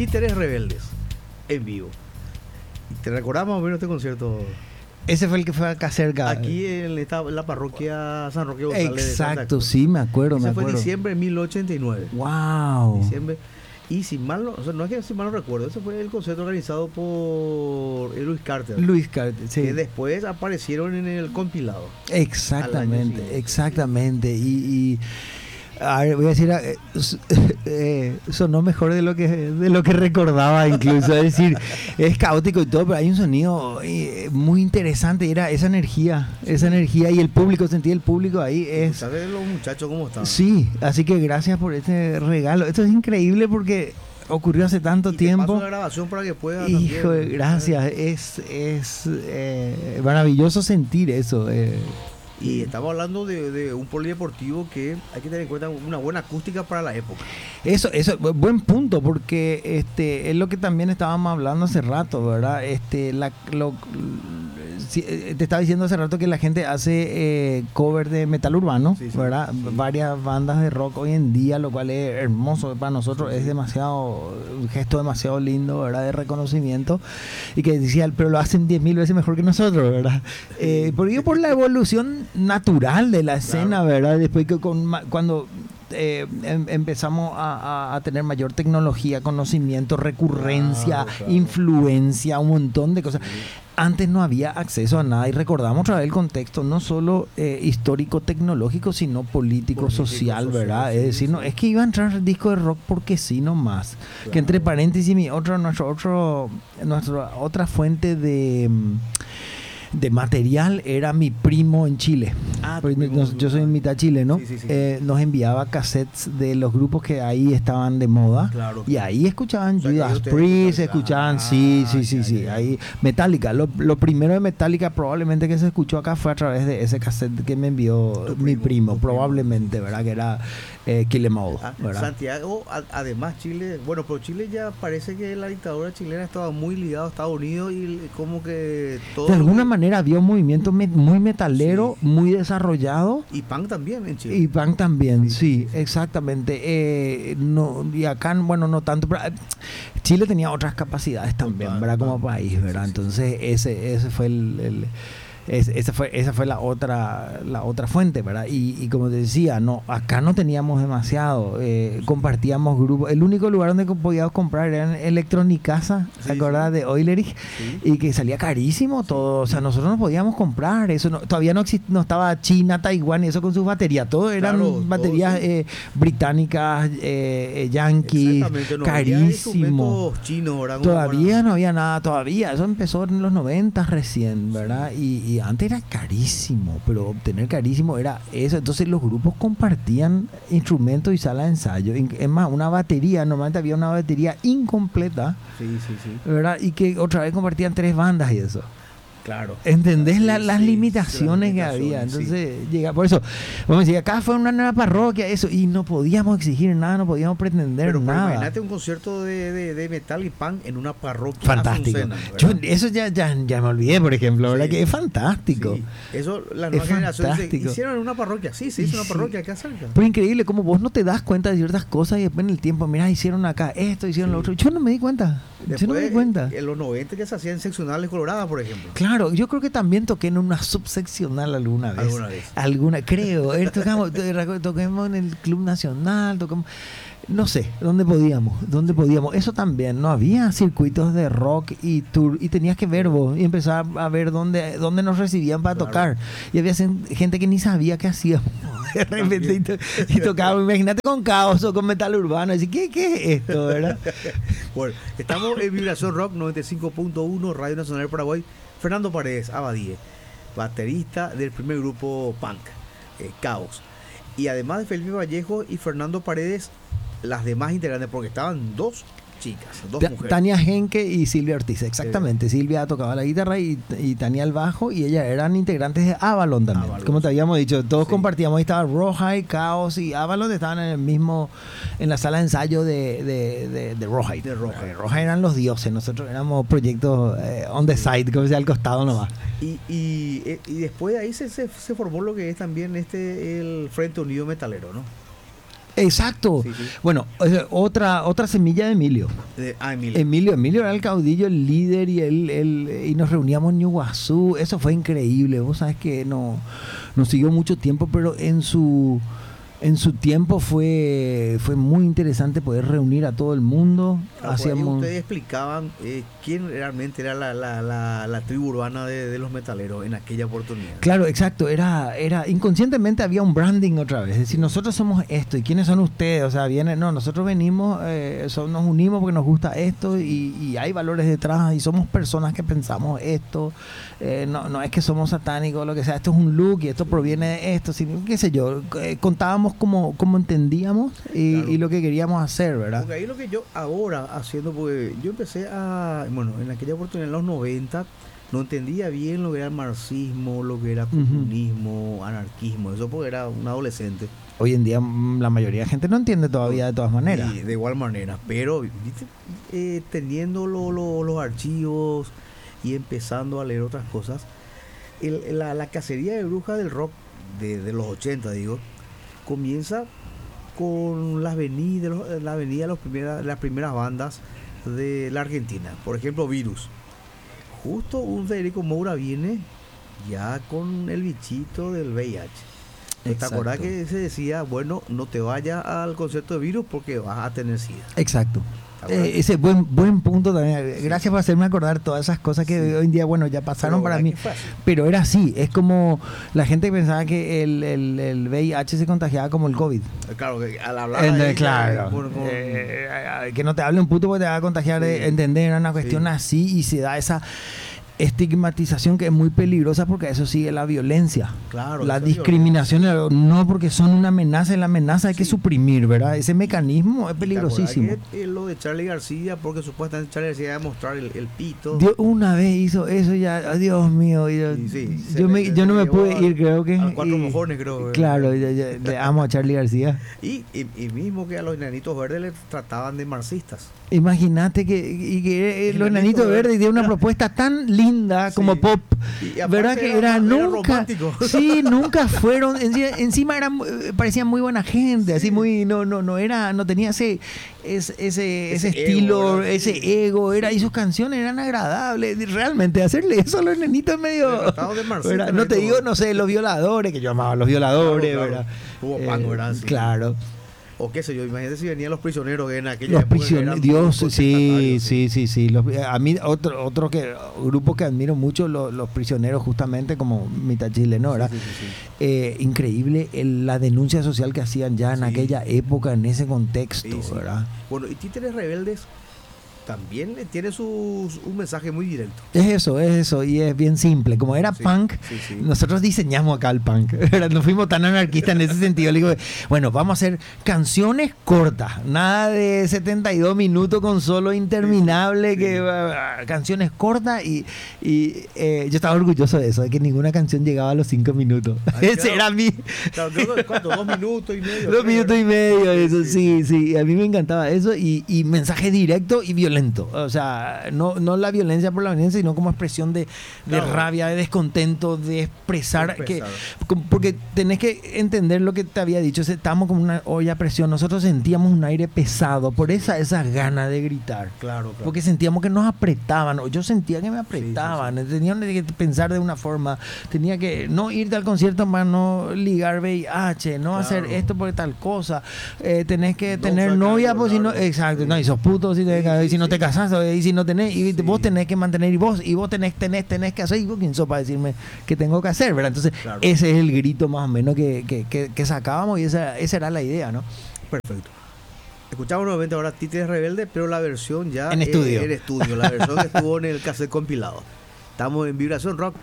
Títeres Rebeldes, en vivo. ¿Te recordás más o menos este concierto? Ese fue el que fue acá cerca. Aquí en la parroquia San Roque González de Santa Exacto, Cruz. sí, me acuerdo. Ese fue en diciembre de 1989. ¡Wow! Diciembre. Y si mal no, o sea, no es que si mal no recuerdo, ese fue el concierto organizado por Luis Carter. Luis Carter, sí. Que después aparecieron en el compilado. Exactamente, exactamente. Y a ver, voy a decir, sonó mejor de lo que recordaba incluso. Es decir, es caótico y todo, pero hay un sonido muy interesante. Era esa energía y el público, sentí el público ahí. ¿Sabes los muchachos cómo están? Sí, así que gracias por este regalo. Esto es increíble porque ocurrió hace tanto tiempo. Te paso la grabación para que puedas. Hijo, también, gracias. Es maravilloso sentir eso. Y estamos hablando de un polideportivo que hay que tener en cuenta una buena acústica para la época. Eso, buen punto, porque es lo que también estábamos hablando hace rato, ¿verdad? Te estaba diciendo hace rato que la gente hace cover de metal urbano, sí, ¿verdad? Sí. Varias bandas de rock hoy en día, lo cual es hermoso para nosotros, es demasiado, un gesto demasiado lindo, ¿verdad? De reconocimiento, y que decía, pero lo hacen 10.000 veces mejor que nosotros, ¿verdad? Por la evolución natural de la escena, ¿verdad? Después que cuando empezamos a tener mayor tecnología, conocimiento, recurrencia, influencia, un montón de cosas. Antes no había acceso a nada y recordamos otra vez el contexto no solo histórico tecnológico sino político social, ¿verdad? Es decir, no es que iba a entrar disco de rock porque sí nomás. Que entre paréntesis nuestra otra fuente de material era mi primo en Chile. Yo soy mitad chileno. Sí. Nos enviaba cassettes de los grupos que ahí estaban de moda. Claro. Y ahí escuchaban Judas Priest, escuchaban, sí. Ahí Metallica. Lo primero de Metallica probablemente que se escuchó acá fue a través de ese cassette que me envió mi primo, probablemente, ¿verdad? Que era Kill 'Em All, ¿verdad? Santiago, además Chile, bueno, pero Chile ya parece que la dictadura chilena estaba muy ligada a Estados Unidos y como que todo... De alguna manera había un movimiento muy metalero, muy desarrollado. Y punk también en Chile. Y punk también, sí. Exactamente. Y acá, bueno, no tanto, pero Chile tenía otras capacidades también, ¿verdad? Como país, ¿verdad? Entonces ese fue esa fue la otra fuente, ¿verdad? Y como te decía, acá no teníamos demasiado, compartíamos grupos. El único lugar donde podíamos comprar era en Electronicasa, ¿te acuerdas de Eulerich? Sí. Y que salía carísimo todo, o sea, nosotros no podíamos comprar eso, todavía no estaba China, Taiwán y eso con sus baterías, todo eran baterías británicas, yankees, carísimo. Todavía no había nada, eso empezó en los 90 recién, ¿verdad? Y antes era carísimo, pero obtener carísimo era eso. Entonces los grupos compartían instrumentos y sala de ensayo. Es más, una batería, normalmente había una batería incompleta, ¿verdad? Y que otra vez compartían 3 bandas y eso. Claro. ¿Entendés las limitaciones que había? Entonces, llega, por eso, vamos a decir, acá fue una nueva parroquia, eso, y no podíamos exigir nada, no podíamos pretender nada. Pero imagínate un concierto de metal y punk en una parroquia. Fantástico. Eso ya me olvidé, por ejemplo, ¿verdad? Que es fantástico. Sí. Eso, las nuevas generaciones hicieron en una parroquia. Sí, se hizo una parroquia acá cerca. Pero increíble, como vos no te das cuenta de ciertas cosas y después en el tiempo, mira, hicieron acá esto, hicieron lo otro. Yo no me di cuenta. En los 90 ya se hacían seccionales coloradas, por ejemplo. Claro, yo creo que también toqué en una subseccional alguna vez. Creo. Toquemos en el Club Nacional, tocamos... No sé, ¿dónde podíamos? Eso también, no había circuitos de rock y tour, y tenías que ver vos y empezar a ver dónde nos recibían para tocar. Y había gente que ni sabía qué hacíamos. De repente y tocábamos, imagínate con Caos o con Metal Urbano, así, ¿qué es esto, verdad? Bueno, estamos en Vibración Rock 95.1, Radio Nacional de Paraguay. Fernando Paredes Abadie, baterista del primer grupo punk, Caos. Y además de Felipe Vallejo y Fernando Paredes, las demás integrantes, porque estaban 2 chicas, 2 mujeres. Tania Henke y Silvia Ortiz, exactamente. Silvia tocaba la guitarra y Tania el bajo, y ellas eran integrantes de Avalon también. Como te habíamos dicho, todos compartíamos. Ahí estaba Rawhide, Caos y Avalon, estaban en la sala de ensayo de Rawhide. Rawhide eran los dioses, nosotros éramos proyectos on the side, como sea, al costado nomás. Y después de ahí se formó lo que es también el Frente Unido Metalero, ¿no? Exacto. Sí, sí. Bueno, otra semilla de Emilio. Emilio. Emilio era el caudillo, el líder y nos reuníamos en Iguazú. Eso fue increíble. Vos sabés que nos siguió mucho tiempo, pero en su tiempo fue muy interesante poder reunir a todo el mundo. Ustedes explicaban quién realmente era la tribu urbana de los metaleros en aquella oportunidad. Claro, exacto. Era inconscientemente había un branding otra vez. Es decir, nosotros somos esto. ¿Y quiénes son ustedes? O sea, nosotros venimos, nos unimos porque nos gusta esto y hay valores detrás y somos personas que pensamos esto. No es que somos satánicos o lo que sea. Esto es un look y esto proviene de esto. Sino, qué sé yo. Contábamos como entendíamos y lo que queríamos hacer, ¿verdad? Porque ahí lo que yo ahora haciendo, porque yo empecé en aquella oportunidad en los 90 no entendía bien lo que era el marxismo, lo que era comunismo, anarquismo, eso porque era un adolescente. Hoy en día la mayoría de gente no entiende todavía de todas maneras. Sí, de igual manera, pero ¿viste? Teniendo los archivos y empezando a leer otras cosas, la cacería de brujas del rock de los 80, digo, comienza con la venida de las primeras bandas de la Argentina. Por ejemplo, Virus. Justo un Federico Moura viene ya con el bichito del VIH. ¿Te acordás que se decía, bueno, no te vayas al concierto de Virus porque vas a tener SIDA? Exacto. Ese buen punto también. Gracias por hacerme acordar todas esas cosas que hoy en día, bueno, ya pasaron para mí. Pero era así. Es como la gente pensaba que el VIH se contagiaba como el COVID. Claro, que al hablar claro. Que no te hable un puto porque te va a contagiar. Entender, era una cuestión así y se da esa estigmatización que es muy peligrosa porque eso sigue la violencia, claro, la discriminación, no porque son una amenaza, la amenaza hay que suprimir, ¿verdad? Ese mecanismo es peligrosísimo. Lo de Charly García, porque supuestamente Charly García iba a mostrar el pito. Dios, una vez hizo eso ya, Dios mío, yo no me pude ir, creo que. A 4 mojones, creo. Claro, le amo a Charly García. Y mismo que a los enanitos verdes les trataban de marxistas. Imagínate que los enanitos verdes dieron una propuesta tan linda como pop, ¿verdad? Que era nunca, sí, nunca fueron, encima parecían muy buena gente, así muy, no tenía ese estilo, ese ego, y sus canciones eran agradables, realmente hacerle eso a los nenitos medio, no te digo, no sé, los violadores, que yo amaba a los violadores, claro. ¿Verdad? Hubo pango, ¿verdad? Sí. Claro. O qué sé yo, imagínate si venían los prisioneros en aquella los época. Prisioneros, Dios, sí. A mí otro grupo que admiro mucho, los prisioneros, justamente como mitad chileno, ¿verdad? Sí. Increíble la denuncia social que hacían ya en aquella época, en ese contexto, ¿verdad? Bueno, y Títeres Rebeldes también tiene un mensaje muy directo. Es eso, y es bien simple. Como era punk, nosotros diseñamos acá el punk. No fuimos tan anarquistas en ese sentido. Le digo, bueno, vamos a hacer canciones cortas, nada de 72 minutos con solo interminable, canciones cortas y yo estaba orgulloso de eso, de que ninguna canción llegaba a los 5 minutos. Ese era mi... Claro, ¿cuánto? 2 minutos y medio. 2 minutos y medio, eso sí. A mí me encantaba eso y mensaje directo y violento. O sea, no la violencia por la violencia, sino como expresión de rabia, de descontento, de expresar. Porque tenés que entender lo que te había dicho. Estábamos como una olla a presión. Nosotros sentíamos un aire pesado por esa gana de gritar. Claro. Porque sentíamos que nos apretaban. Yo sentía que me apretaban. Tenía que pensar de una forma. Tenía que no irte al concierto más no ligar VIH, no hacer esto por tal cosa. Tenés que tener novia, pues si no. Exacto. No, y sos puto si no te casas, y si no tenés, y vos tenés que mantener, y vos tenés que hacer, y vos quién sos para decirme qué tengo que hacer, ¿verdad? Entonces, ese es el grito más o menos que sacábamos, y esa era la idea, ¿no? Perfecto. Escuchamos nuevamente ahora Títeres Rebeldes, pero la versión ya en estudio, la versión que estuvo en el cassette compilado. Estamos en Vibración Rock.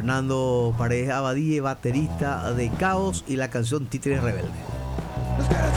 Fernando Paredes Abadie, baterista de Caos, y la canción Títeres Rebeldes.